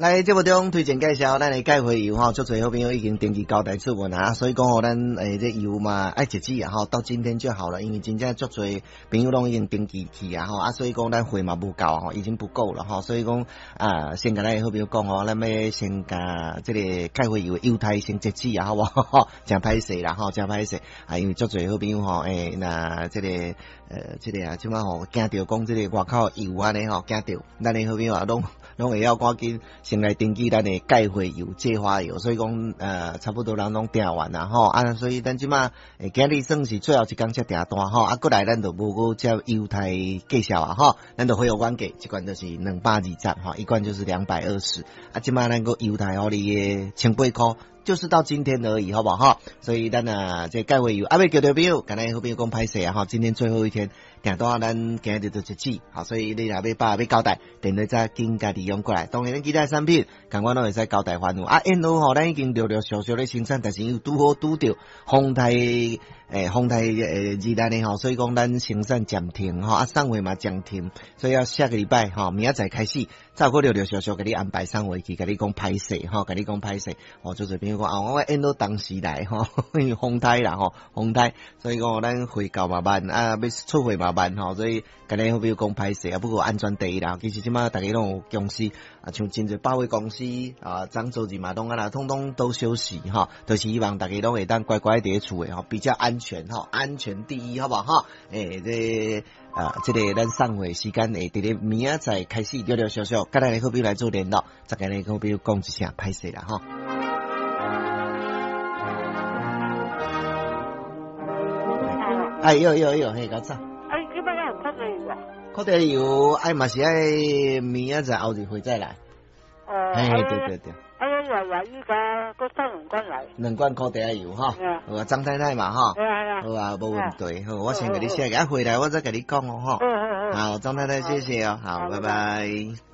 来节目中推荐介绍咱的钙回油吼，足侪好朋友已经登记交代出门啊，所以讲吼咱这油嘛爱截止啊吼，到今天就好了，因为真正足侪朋友拢已经登记去啊吼啊，所以讲咱货嘛不够吼，已经不够了吼，所以讲先甲咱的好朋友讲吼，咱要先甲这个钙回油的优待先截止啊，好无？真歹势啦吼，真歹势啊，因为足侪好朋友吼，那这个这个啊，即马吼惊着讲这个外口油安尼吼，惊着咱的好朋友啊拢会要赶紧先来登记咱的钙回油、芥花油，所以讲差不多人拢订完啦吼啊，所以咱即马今日算是最后一工才订单吼啊，过来咱就无够接优待介绍啊吼，咱就会有关价，一罐就是220吼，一罐就是220啊，即马咱个优待互你的18块。就是到今天而已，好不好哈？所以咱这钙回油还未叫到表，刚才好朋友讲歹势啊哈，今天最后一天订单咱今日就截止，好，所以你若要把要交代，电话再紧家己用过来。当然，咱其他产品，同款拢会使交代返务啊。因路吼，咱已经陆陆续续咧生产，但是又拄好拄着风台日来呢吼，所以讲咱生产暂停吼，啊送货嘛暂停，所以要下个礼拜吼，明仔载开始，再过陆陆续续给你安排送货去，给你讲歹势吼，给你讲歹势，就是比如讲我因路当时来吼，因为风台啦吼，风台，所以讲咱回购嘛慢啊，要出货嘛慢吼，所以今日好比如讲歹势啊，不过安全第一啦。其实即马大家拢有公司啊，像真侪百货公司啊，张周日嘛拢啦，通通都休息哈，就是希望大家拢会当乖乖伫厝诶吼，比较安全哈，安全第一，好不好哈？这个咱送货时间会伫咧明仔载开始陆陆续续，甲咱好比来做联络，再甲咱好比讲一声歹势啦哈。哎有，嘿，搞错。 这边有靠地油啊？ 靠地油，嘛是爱明仔载后日会再来。对。 依家个三两罐来。 2罐靠地油哈。好啊，张太太嘛哈。好啊，无问题。好，我先给你写，回来我再给你讲哦哈。好，张太太，谢谢哦。好，拜拜。